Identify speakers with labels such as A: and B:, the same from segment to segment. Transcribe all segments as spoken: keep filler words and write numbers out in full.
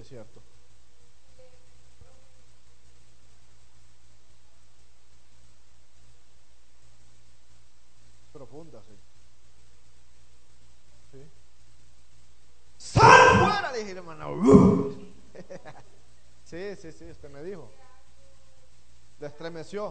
A: es cierto. Profunda, sí. Sí. ¡Sal fuera! Le dije, hermano. Sí, sí, sí, usted me dijo. Le estremeció.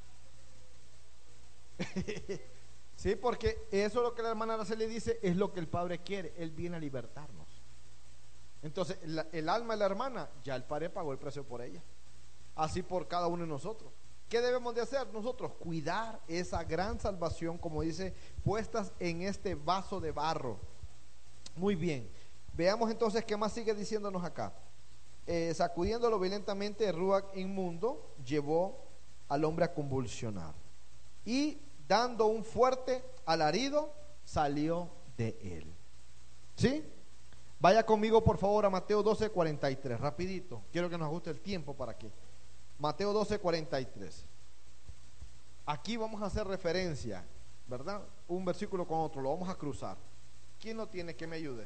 A: Sí, porque eso es lo que la hermana Araceli dice, es lo que el Padre quiere. Él viene a libertarnos. Entonces, la, el alma de la hermana, ya el Padre pagó el precio por ella. Así por cada uno de nosotros. ¿Qué debemos de hacer nosotros? Cuidar esa gran salvación, como dice, puestas en este vaso de barro. Muy bien. Veamos entonces qué más sigue diciéndonos acá. Eh, sacudiéndolo violentamente, el Ruach inmundo llevó al hombre a convulsionar. Y dando un fuerte alarido, salió de él. ¿Sí? Vaya conmigo por favor a Mateo doce, cuarenta y tres, rapidito. Quiero que nos ajuste el tiempo para que. Mateo doce, cuarenta y tres. Aquí vamos a hacer referencia, ¿verdad? Un versículo con otro, lo vamos a cruzar. ¿Quién no tiene que me ayude?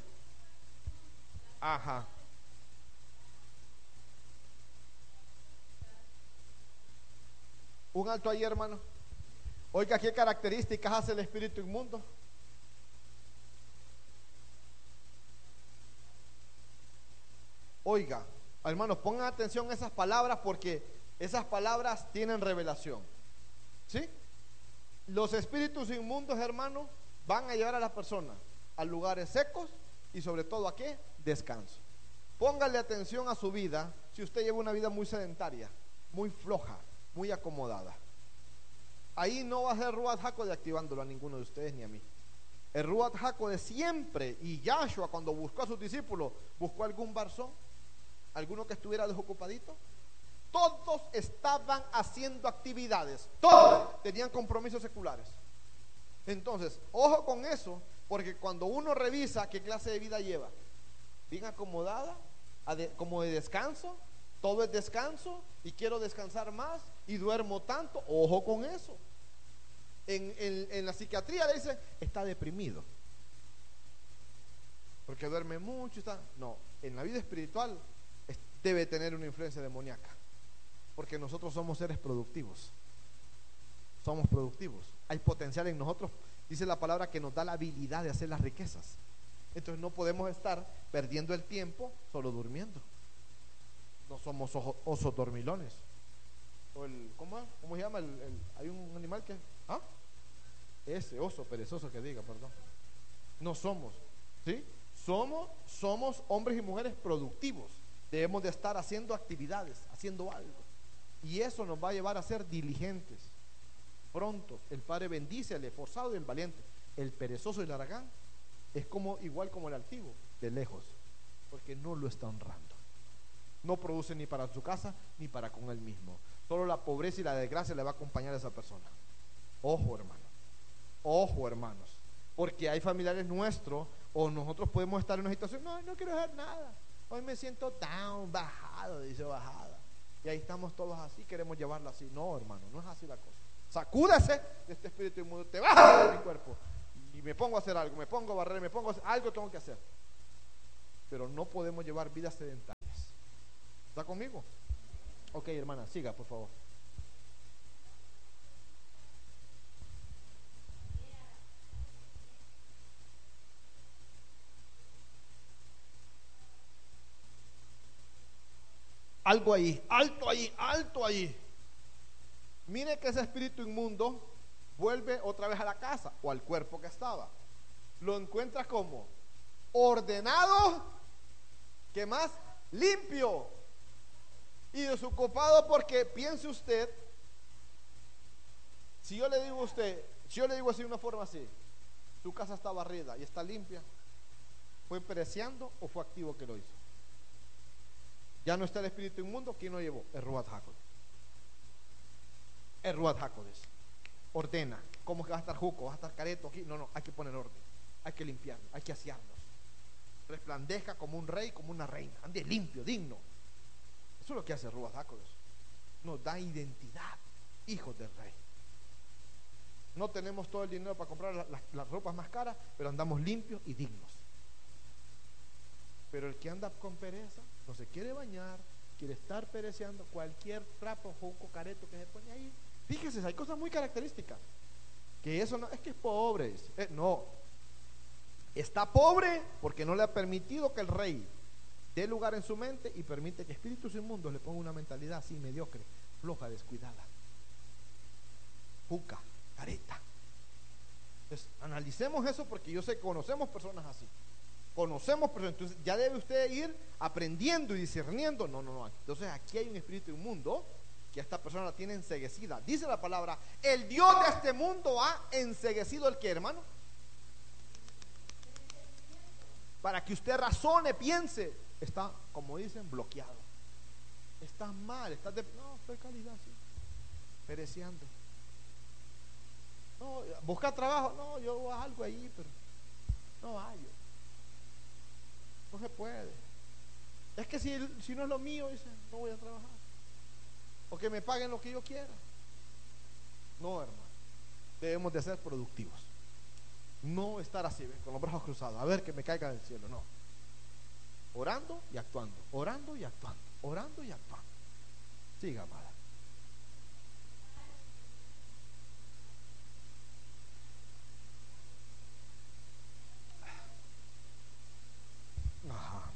A: Ajá. Un alto ahí, hermano. Oiga, ¿qué características hace el espíritu inmundo? Oiga, hermanos, pongan atención a esas palabras porque esas palabras tienen revelación. ¿Sí? Los espíritus inmundos, hermanos, van a llevar a las personas a lugares secos y sobre todo ¿a qué? Descanso. Póngale atención a su vida si usted lleva una vida muy sedentaria, muy floja, muy acomodada. Ahí no va a ser Ruach HaKodesh activándolo a ninguno de ustedes ni a mí. El Ruach HaKodesh siempre, y Yahshua cuando buscó a sus discípulos, buscó algún barzón, alguno que estuviera desocupadito. Todos estaban haciendo actividades, todos tenían compromisos seculares. Entonces, ojo con eso, porque cuando uno revisa qué clase de vida lleva, bien acomodada, como de descanso, todo es descanso y quiero descansar más y duermo tanto, ojo con eso. En, en, en la psiquiatría le dicen, está deprimido porque duerme mucho, está... No, en la vida espiritual es, debe tener una influencia demoníaca, porque nosotros somos seres productivos. Somos productivos. Hay potencial en nosotros. Dice la palabra que nos da la habilidad de hacer las riquezas. Entonces no podemos estar perdiendo el tiempo solo durmiendo. No somos ojo, osos dormilones. O el, ¿cómo, ¿Cómo se llama? El, el, hay un animal que... ¿Ah? Ese oso perezoso que diga, perdón. No somos. ¿Sí? Somos, somos hombres y mujeres productivos. Debemos de estar haciendo actividades, haciendo algo. Y eso nos va a llevar a ser diligentes, prontos. El Padre bendice al esforzado y al valiente. El perezoso y el haragán es como, igual como el altivo, de lejos, porque no lo está honrando. No produce ni para su casa ni para con él mismo. Solo la pobreza y la desgracia le va a acompañar a esa persona. Ojo, hermano. Ojo, hermanos. Porque hay familiares nuestros, o nosotros podemos estar en una situación, no, no quiero hacer nada. Hoy me siento down, bajado, dice bajada. Y ahí estamos todos así, queremos llevarlo así. No, hermano, no es así la cosa. Sacúdase de este espíritu inmundo, te baja de mi cuerpo. Y me pongo a hacer algo, me pongo a barrer, me pongo a hacer algo, tengo que hacer. Pero no podemos llevar vidas sedentarias. ¿Está conmigo? Ok, hermana, siga, por favor. Algo ahí, alto ahí, alto ahí. Mire que ese espíritu inmundo vuelve otra vez a la casa o al cuerpo que estaba. Lo encuentra como ordenado, ¿qué más? Limpio y desocupado, porque piense usted, si yo le digo a usted, si yo le digo así de una forma así, su casa está barrida y está limpia, ¿fue pereciendo o fue activo que lo hizo? Ya no está el espíritu inmundo, ¿quién lo llevó? El Ruach HaKodesh. El Ruach HaKodesh ordena. ¿Cómo que va a estar juco? ¿Va a estar careto aquí? No, no, hay que poner orden. Hay que limpiarlo, hay que asearlos. Resplandezca como un rey, como una reina. Ande limpio, digno. Eso es lo que hace el Ruach HaKodesh. Nos da identidad, hijos del rey. No tenemos todo el dinero para comprar las, las, las ropas más caras, pero andamos limpios y dignos. Pero el que anda con pereza, no se quiere bañar, quiere estar pereceando, cualquier trapo o un cocareto que se pone ahí. Fíjese, hay cosas muy características. Que eso no, es que es pobre. Eh, no. Está pobre porque no le ha permitido que el rey dé lugar en su mente y permite que espíritus inmundos le pongan una mentalidad así mediocre, floja, descuidada. Juca, careta. Entonces, analicemos eso porque yo sé que conocemos personas así. Conocemos personas, entonces ya debe usted ir aprendiendo y discerniendo. No, no, no. Entonces aquí hay un espíritu inmundo que esta persona la tiene enceguecida. Dice la palabra, el Dios de este mundo ha enceguecido el que, hermano, para que usted razone, piense, está, como dicen, bloqueado. Estás mal, estás de, no, estoy calidad, sí, pereciendo. No, busca trabajo, no, yo hago algo ahí, pero no hallo. No se puede. Es que si, si no es lo mío, dice, no voy a trabajar. O que me paguen lo que yo quiera. No, hermano. Debemos de ser productivos. No estar así, ¿ves? Con los brazos cruzados. A ver que me caiga del cielo. No. Orando y actuando. Orando y actuando. Orando y actuando. Siga, amada. Ajá.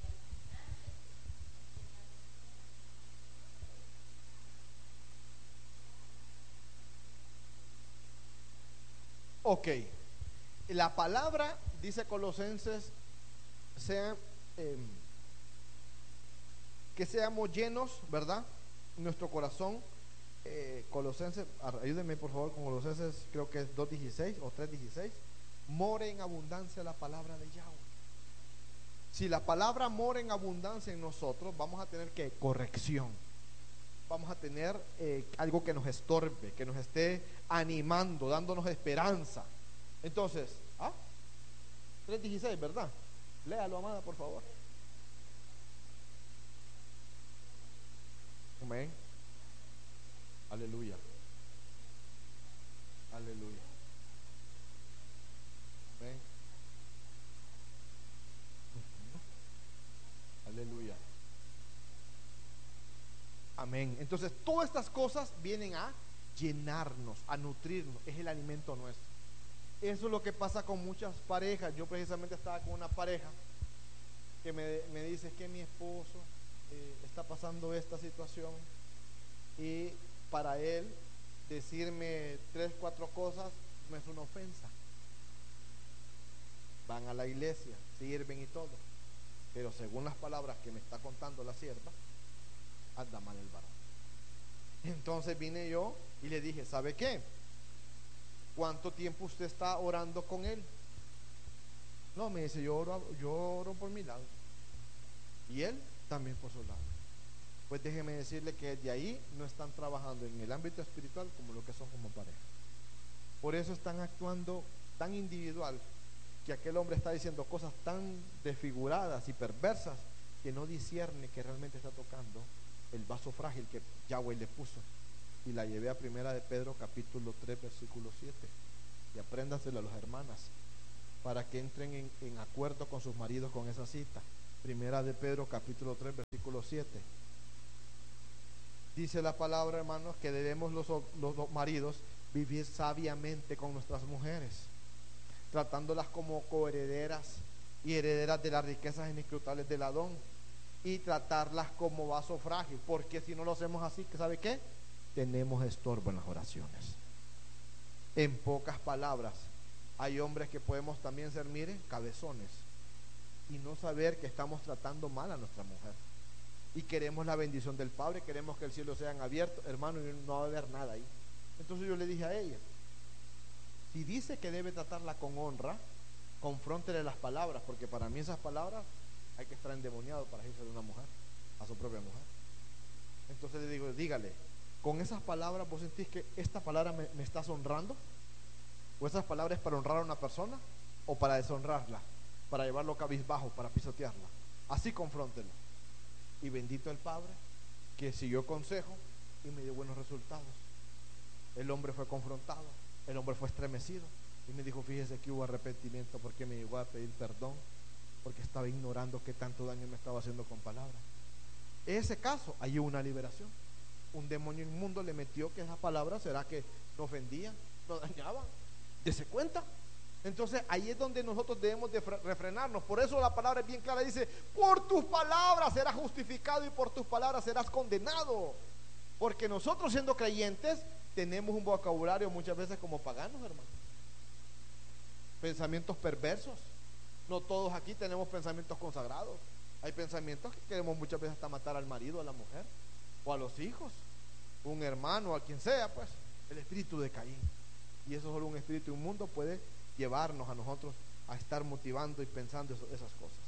A: Ok. La palabra, dice Colosenses, sea, eh, que seamos llenos, ¿verdad? Nuestro corazón, eh, Colosenses, ayúdenme por favor con Colosenses, creo que es dos dieciséis o tres dieciséis. More en abundancia la palabra de Yahweh. Si la palabra mora en abundancia en nosotros, vamos a tener que corrección. Vamos a tener eh, algo que nos estorbe, que nos esté animando, dándonos esperanza. Entonces, ¿ah? tres dieciséis, ¿verdad? Léalo, amada, por favor. Amén. Aleluya. Aleluya. Amén. Aleluya. Amén. Entonces, todas estas cosas vienen a llenarnos, a nutrirnos. Es el alimento nuestro. Eso es lo que pasa con muchas parejas. Yo precisamente estaba con una pareja que me, me dice que mi esposo eh, está pasando esta situación y para él decirme tres, cuatro cosas no es una ofensa. Van a la iglesia, sirven y todo, pero según las palabras que me está contando la sierva, anda mal el varón. Entonces vine yo y le dije, ¿sabe qué? ¿Cuánto tiempo usted está orando con él? No, me dice, yo oro, yo oro por mi lado y él también por su lado. Pues déjeme decirle que de ahí no están trabajando en el ámbito espiritual como lo que son como pareja. Por eso están actuando tan individual, que aquel hombre está diciendo cosas tan desfiguradas y perversas que no discierne que realmente está tocando el vaso frágil que Yahweh le puso. Y la llevé a primera de Pedro capítulo tres versículo siete, y apréndaselo a las hermanas para que entren en, en acuerdo con sus maridos con esa cita. Primera de Pedro capítulo tres versículo siete. Dice la palabra, hermanos, que debemos los, los, los maridos vivir sabiamente con nuestras mujeres, tratándolas como coherederas y herederas de las riquezas inescrutables del Adón, y tratarlas como vaso frágil, porque si no lo hacemos así, ¿sabe qué? Tenemos estorbo en las oraciones. En pocas palabras, hay hombres que podemos también ser, miren, cabezones, y no saber que estamos tratando mal a nuestra mujer, y queremos la bendición del Padre, queremos que el cielo sea abierto, hermano, y no va a haber nada ahí. Entonces yo le dije a ella, si dice que debe tratarla con honra, confróntele las palabras, porque para mí esas palabras hay que estar endemoniado para irse de una mujer a su propia mujer. Entonces le digo, dígale, con esas palabras vos sentís que esta palabra me, me estás honrando, o esas palabras es para honrar a una persona o para deshonrarla, para llevarlo cabizbajo, para pisotearla. Así confróntelo. Y bendito el Padre que siguió consejo y me dio buenos resultados. El hombre fue confrontado, el hombre fue estremecido y me dijo, fíjese que hubo arrepentimiento porque me llegó a pedir perdón porque estaba ignorando qué tanto daño me estaba haciendo con palabras. En ese caso, hay una liberación. Un demonio inmundo le metió que esas palabras, ¿será que nos ofendían, nos dañaban? Dese cuenta. Entonces ahí es donde nosotros debemos de refrenarnos. Por eso la palabra es bien clara, dice: por tus palabras serás justificado y por tus palabras serás condenado. Porque nosotros, siendo creyentes, tenemos un vocabulario muchas veces como paganos, hermano. Pensamientos perversos. No todos aquí tenemos pensamientos consagrados. Hay pensamientos que queremos muchas veces hasta matar al marido, a la mujer, o a los hijos, un hermano, a quien sea, pues. El espíritu de Caín. Y eso solo un espíritu inmundo puede llevarnos a nosotros a estar motivando y pensando eso, esas cosas.